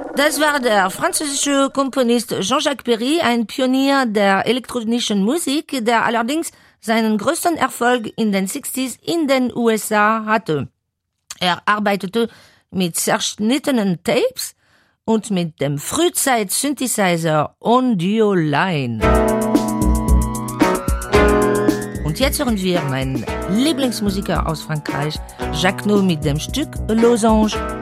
Das war der französische Komponist Jean-Jacques Perry, ein Pionier der elektronischen Musik, der allerdings seinen größten Erfolg in den 60s in den USA hatte. Er arbeitete mit zerschnittenen Tapes und mit dem Frühzeit-Synthesizer Audio Line. Und jetzt hören wir meinen Lieblingsmusiker aus Frankreich, Jacques No, mit dem Stück Losange.